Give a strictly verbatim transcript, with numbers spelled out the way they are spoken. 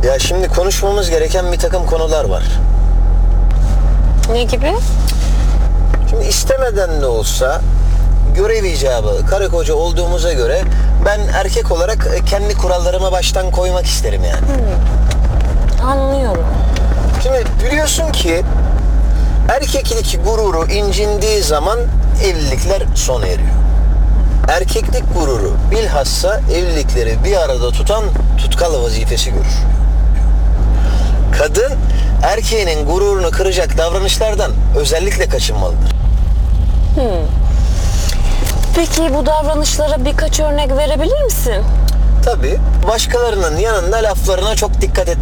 Ya şimdi konuşmamız gereken bir takım konular var. Ne gibi? Şimdi istemeden de olsa görev icabı karı koca olduğumuza göre ben erkek olarak kendi kurallarımı baştan koymak isterim yani. Anlıyorum. Şimdi biliyorsun ki erkeklik gururu incindiği zaman evlilikler sona eriyor. Erkeklik gururu bilhassa evlilikleri bir arada tutan tutkal vazifesi görür. Kadın erkeğinin gururunu kıracak davranışlardan özellikle kaçınmalıdır. Peki bu davranışlara birkaç örnek verebilir misin? Tabii başkalarının yanında laflarına çok dikkat et.